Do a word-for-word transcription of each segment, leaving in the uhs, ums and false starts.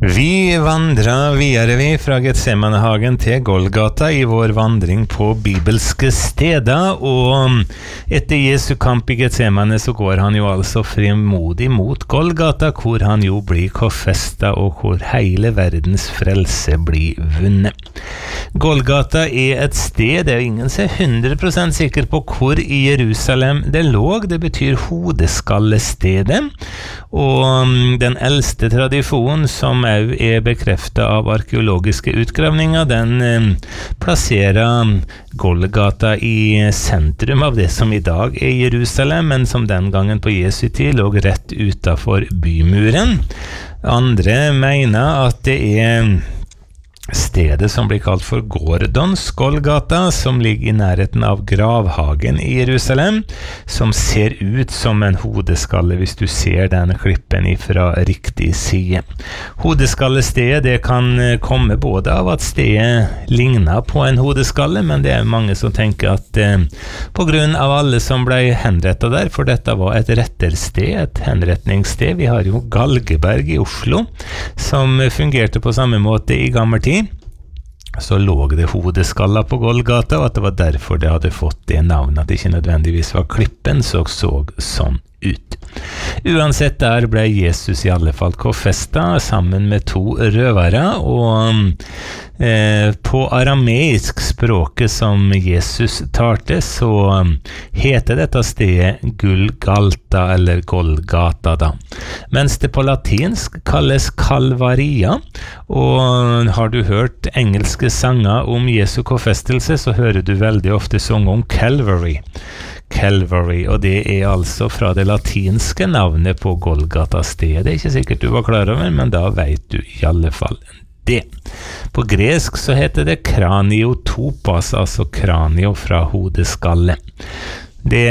Vi vandrer videre vi fra Getsemanehagen til Golgata i vår vandring på bibelske steder, og etter Jesu kamp i Getsemane så går han jo altså frimodig mot Golgata, hvor han jo blir korsfestet og hvor hele verdens frelse blir vunnet. Golgata er et sted, det er ingen som er hundre prosent sikker på hvor i Jerusalem det lå, det betyr hodeskallestedet, og den eldste tradisjonen som er bekreftet av arkeologiske utgravninger, den eh, plasserer Golgata i sentrum av det som i dag er Jerusalem, men som den gangen på Jesu tid lå rett utenfor bymuren. Andre mener at det er stedet som blir kalt for Gordons Golgata, som ligger i nærheten av gravhagen i Jerusalem, som ser ut som en hodeskalle hvis du ser denne klippen fra riktig side. Hodeskallestedet det kan komme både av at stedet ligner på en hodeskalle, men det er mange som tenker at eh, på grunn av alle som ble henrettet der, for dette var et rettersted, et henretningssted. Vi har jo Galgeberg i Oslo, som fungerte på samme måte i gammel tid. Så lå det hodeskaller på Golgata, og at det var derfor det hadde fått det navnet, at det ikke nødvendigvis var klippen som så sånn ut. Uansett, der ble Jesus i alle fall korsfestet sammen med to røvere, og eh, på arameisk språket som Jesus talte, så heter dette stedet Gulgalta eller Golgata da. Mens det på latinsk kalles Calvaria, og har du hørt engelske sanger om Jesu korsfestelse, så hører du veldig ofte sang om Calvary. Calvary, og det er altså fra det latinske navnet på Golgata-stedet. Det er ikke sikkert du var klar over, men da vet du i alle fall det. På gresk så heter det kraniotopas, altså kranio fra hodeskalle. Det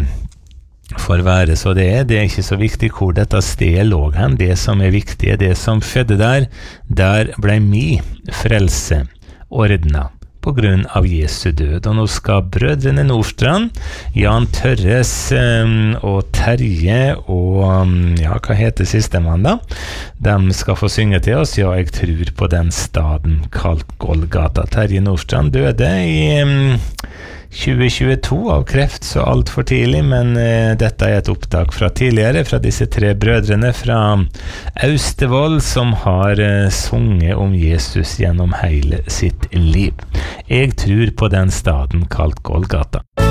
får være så det er. Det er ikke så viktig hvor dette stedet lå hen. Det som er viktig er det som fødde der. Der ble mi frelse ordnet på grunn av Jesu død. Og nå skal brødrene Nordstrand, Jan Tørres um, og Terje og um, ja, hva heter sistemann da? De skal få synge til oss. Ja, jeg tror på den staden kalt Golgata. Terje Nordstrand døde i um, tjue tjueto av kreft, så alt for tidlig, men uh, dette er et opptak fra tidligere, fra disse tre brødrene fra Austevoll, som har uh, sunget om Jesus gjennom hele sitt liv. Jeg tror på den staden kalt Golgata.